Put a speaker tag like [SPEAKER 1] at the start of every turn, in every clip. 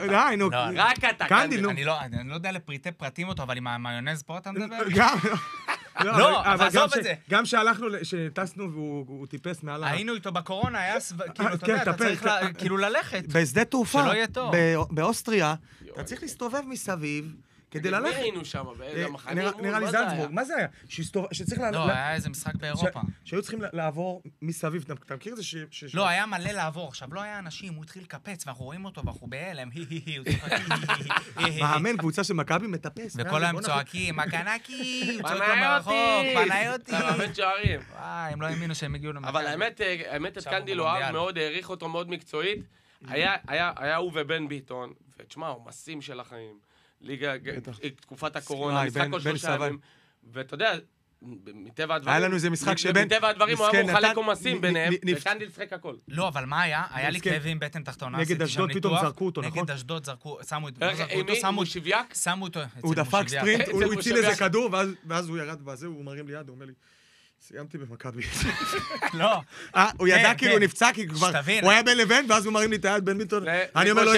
[SPEAKER 1] די, נו.
[SPEAKER 2] רק אתה,
[SPEAKER 1] קנדיל, נו.
[SPEAKER 3] אני לא יודע לפריטי פרטים אותו, אבל עם המיונז פה אתה מדבר?
[SPEAKER 1] גם.
[SPEAKER 3] לא, אבל עזוב את זה.
[SPEAKER 1] גם שהלכנו, שטסנו והוא טיפס מעל
[SPEAKER 3] היינו איתו בקורונה, היה כאילו, אתה יודע, אתה צריך כאילו ללכת.
[SPEAKER 1] בשדה תעופה,
[SPEAKER 3] שלא יהיה טוב.
[SPEAKER 1] באוסטריה, אתה צריך להסתובב מסביב, כדי ללכת.
[SPEAKER 2] מי היינו שם? באיזה מחנה?
[SPEAKER 1] נראה לי זלצבורג. מה זה היה? שצריך
[SPEAKER 3] לא, היה איזה משחק באירופה.
[SPEAKER 1] שהיו צריכים לעבור מסביב. אתה מכיר את זה
[SPEAKER 3] לא, היה מלא לעבור. עכשיו, לא היה אנשים, הוא התחיל לקפץ, ואנחנו רואים אותו, ואנחנו בהלם, הוא צוחק,
[SPEAKER 1] מאמן, קבוצה של מכבי מטפס.
[SPEAKER 3] וכל היום צועקים, מקנקי, הוא צועק לו מרחוק, פנאיותי.
[SPEAKER 2] מאמן שערים.
[SPEAKER 3] וואי, הם לא האמינו שהם הגיעו למכבי.
[SPEAKER 2] אבל האמת, את קנדיל אוהב מאוד, העריך אותו מאוד מקצועית. היה הוא ובן ביטון, ותשמע, הוא מסים של החיים. ליגה, תקופת הקורונה, משחק כל 3 ימים, ואתה יודע, מטבע הדברים,
[SPEAKER 1] היה לנו איזה משחק שבן,
[SPEAKER 2] מטבע הדברים הוא היה מוכלק עומסים ביניהם, וקנדיל שחק הכל.
[SPEAKER 3] לא, אבל מה היה? היה לי כאבים בטן תחתונה,
[SPEAKER 1] נגד אשדוד פתאום זרקו אותו, נכון?
[SPEAKER 3] נגד אשדוד זרקו, שמו
[SPEAKER 2] הוא שוויאק?
[SPEAKER 3] שמו אותו,
[SPEAKER 1] הוא דפק ספרינט, הוא הציל איזה כדור, ואז הוא ירד בזה, הוא מרים לי יד, הוא אומר לי, סיימתי במכבי.
[SPEAKER 3] לא.
[SPEAKER 1] הוא ידע כאילו הוא נפצע, כי כבר, הוא היה בין לבין, ואז הוא מרים לי את היד בין ביטון. אני אומר לו,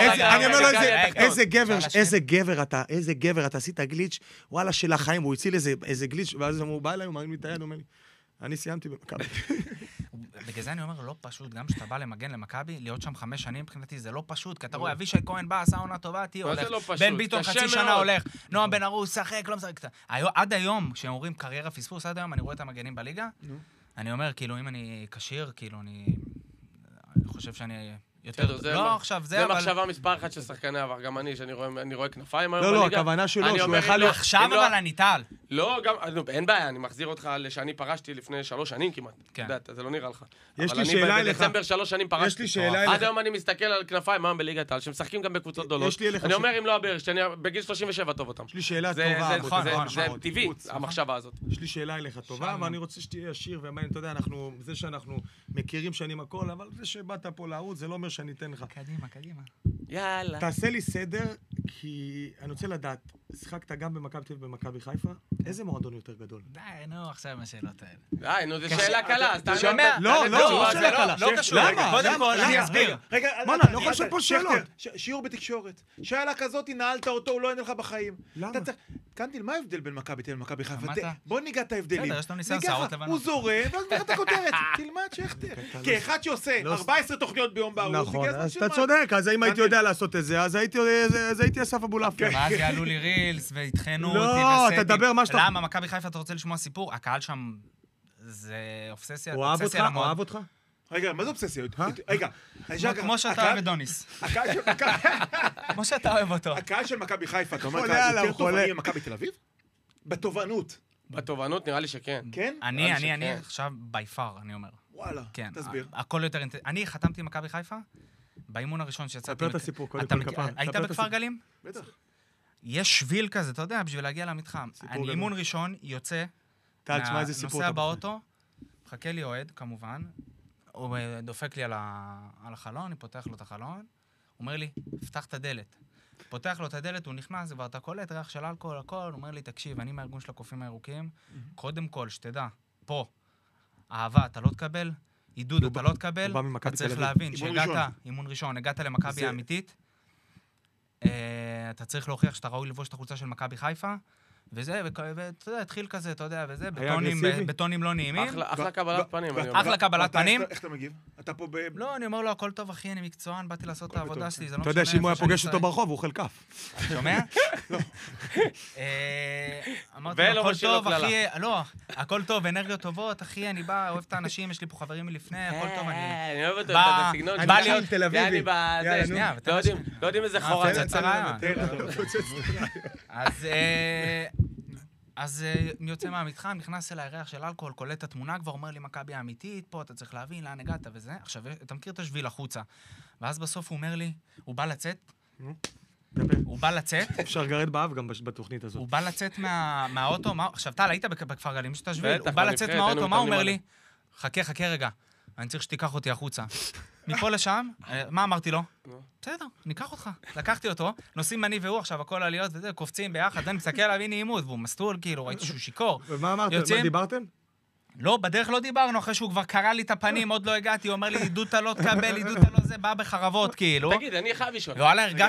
[SPEAKER 1] איזה גבר אתה, עשית גליץ', וואלה של החיים, הוא הציל איזה גליץ', ואז הוא בא אליי, הוא מרים לי את היד, הוא אומר לי, אני סיימתי במכבי.
[SPEAKER 3] בגלל זה אני אומר, לא פשוט, גם כשאתה בא למגן למכבי, להיות שם 5 שנים, מבחינתי זה לא פשוט, כי אתה רואה, אבישי כהן בא, עשה עונה טובה, תהיה הולך, בן ביטון חצי שנה הולך, נועם בן ארוש, שחק, לא משחק. עד היום, כשהם אומרים קריירה פספוס, עד היום אני רואה את המגנים בליגה, אני אומר, כאילו, אם אני קשיר, כאילו, אני חושב שאני יותר... לא, עכשיו זה, אבל...
[SPEAKER 2] זה מחשבה מספר 1 של שחקני עבר, גם אני, שאני רואה כנפיים היום
[SPEAKER 1] בליגה.
[SPEAKER 2] בליגה.
[SPEAKER 1] לא, הכוונה שלו, שהוא יכל להיות...
[SPEAKER 3] עכשיו אבל אני טל.
[SPEAKER 2] לא, גם, אין בעיה, אני מחזיר אותך שאני פרשתי לפני 3 שנים כמעט. אתה יודע, זה לא נראה לך.
[SPEAKER 1] יש לי שאלה אליך.
[SPEAKER 2] אבל אני בדצמבר 3 שנים פרשתי.
[SPEAKER 1] יש לי שאלה אליך.
[SPEAKER 2] עד היום אני מסתכל על כנפיים היום בליגת העל, שמשחקים גם בקבוצות גדולות. אני אומר, אם לא הבאר, שאני בגיל 37 טוב אותם.
[SPEAKER 1] יש לי שאלה טובה.
[SPEAKER 2] זה טבעי, המחשבה הזאת.
[SPEAKER 1] יש לי שאלה אליך טובה, ואני רוצה שתהיה עשיר, ואתה יודע, זה שאנחנו מכירים שנים הכל, אבל זה שבאת פה לערוץ, זה לא אומר שאני אתן לך.
[SPEAKER 3] קדימה.
[SPEAKER 2] יאללה.
[SPEAKER 1] תעשה לי סדר, כי אני רוצה לדעת, שיחקת גם במכבי תל אביב ובמכבי חיפה, איזה מועדון יותר גדול?
[SPEAKER 3] די, נו, עכשיו עם השאלות האלה.
[SPEAKER 2] די, נו, זו שאלה קלה, אז אתה
[SPEAKER 3] שומע?
[SPEAKER 1] לא שאלה קלה.
[SPEAKER 3] לא קשור. קודם כל, אני אסביר.
[SPEAKER 4] רגע,
[SPEAKER 1] מה, אני לא חושב פה שאלות.
[SPEAKER 4] שיעור בתקשורת. שאלה כזאת, נעלת אותו, הוא לא עונה לך בחיים.
[SPEAKER 1] למה?
[SPEAKER 4] קנדיל, מה ההבדל בין מכבי תל אביב למכבי חיפה?
[SPEAKER 3] מה אתה?
[SPEAKER 4] בוא ניגע את ההבדלים.
[SPEAKER 3] בסדר, יש לנו ניסיון שערות לבנות.
[SPEAKER 4] הוא זורם, ואז נראה את הכותרת. תלמד שכתר. כאחד שעושה 14 תוכניות ביום בערוץ,
[SPEAKER 1] נכון, אז אתה צודק, אז אם הייתי יודע לעשות את זה, אז הייתי אסף אבולעפיה.
[SPEAKER 3] ואז יעלו לי רילס והתחנו אותי
[SPEAKER 1] לא, אתה תדבר מה שאתה...
[SPEAKER 3] למה, מכבי חיפה, אתה רוצה לשמוע סיפור? הקהל שם זה אובססיה.
[SPEAKER 1] הוא אוהב אותך?
[SPEAKER 4] רגע, מה זה אובססיה? רגע,
[SPEAKER 3] כמו שאתה אוהב את דוניס. כמו שאתה אוהב אותו.
[SPEAKER 4] הקהל של מכבי חיפה, אתה אומר,
[SPEAKER 1] חולה עליו,
[SPEAKER 4] יותר
[SPEAKER 1] חולה.
[SPEAKER 4] תובעני ממכבי תל אביב? בתובענות.
[SPEAKER 2] בתובנות נראה לי שכן.
[SPEAKER 4] כן?
[SPEAKER 3] אני עכשיו ביפר, אני אומר.
[SPEAKER 4] וואלה,
[SPEAKER 3] כן,
[SPEAKER 4] תסביר.
[SPEAKER 3] הכל יותר... אני חתמתי מכבי חיפה, באימון הראשון שיצאתי...
[SPEAKER 1] ספר את הסיפור, קודם כל כפיים.
[SPEAKER 3] היית בכפר גלים?
[SPEAKER 4] בטח.
[SPEAKER 3] יש שביל כזה, אתה יודע, בשביל להגיע למתחם. אני אימון ראשון, יוצא,
[SPEAKER 1] טל, תשמע איזה סיפור.
[SPEAKER 3] נוסע באוטו, מחכה לי אוהד, כמובן, הוא דופק לי על החלון, אני פותח לו את החלון, הוא אומר לי, פתח את הדלת. פותח לו את הדלת, הוא נכנס, ואתה קולט, ריח של אלכוהול, הכל, הוא אומר לי, תקשיב, אני מהארגון של הקופים הירוקים, קודם כל, שתדע, פה, אהבה, אתה לא תקבל, עידוד, אתה לא תקבל, אתה צריך להבין שהגעת, אימון ראשון, הגעת למכבי האמיתית, אתה צריך להוכיח שאתה ראוי לבוש את החולצה של מכבי חיפה, וזה, ואתה יודע, התחיל כזה, אתה יודע, וזה, בטונים לא נעימים.
[SPEAKER 2] אחלה קבלת פנים.
[SPEAKER 3] אחלה קבלת פנים.
[SPEAKER 4] איך אתה מגיב? אתה פה
[SPEAKER 3] לא, אני אומר לו, הכל טוב, אחי, אני מקצוען, באתי לעשות את העבודה שלי, זה לא משנה.
[SPEAKER 1] אתה יודע שאם הוא היה פוגש אותו ברחוב, הוא אוכל כף.
[SPEAKER 3] שומע? אמרתי לו, הכל טוב, אחי, לא, הכל טוב, אנרגיות טובות, אחי, אני בא, אוהב את האנשים, יש לי פה חברים מלפני, הכל טוב,
[SPEAKER 2] אני אוהב אותו, את הסגנון.
[SPEAKER 3] בא להיות
[SPEAKER 1] תל אביבי.
[SPEAKER 2] לא יודעים איזה חורה.
[SPEAKER 3] אז יוצא מהמתחם, נכנס אליי ריח של אלכוהול, קולט את התמונה, כבר אומר לי, מכבי האמיתית, פה אתה צריך להבין לאן הגעת וזה. עכשיו, אתה מכיר את השביל החוצה. ואז בסוף הוא אומר לי, הוא בא לצאת.
[SPEAKER 1] אפשר גרד באב גם בתוכנית הזאת.
[SPEAKER 3] הוא בא לצאת מהאוטו, עכשיו, טל, היית בכפר גלים, יש את השביל, הוא בא לצאת מהאוטו, מה הוא אומר לי? חכה רגע, אני צריך שתיקח אותי החוצה. מפה לשם, מה אמרתי לו? בסדר, ניקח אותך. לקחתי אותו, נוסעים אני והוא עכשיו, הכל עליות וזה, קופצים ביחד, אני מסתכל עליו, הנה עימות, והוא מסטול, כאילו, ראיתי שהוא שיקור.
[SPEAKER 1] ומה אמרת? מה דיברתם?
[SPEAKER 3] לא, בדרך לא דיברנו, אחרי שהוא כבר קרא לי את הפנים, עוד לא הגעתי, הוא אומר לי, עידוד אתה לא תקבל, עידוד אתה לא זה, בא בחרבות, כאילו.
[SPEAKER 2] תגיד, אני חייב לשאול.
[SPEAKER 3] וואלה,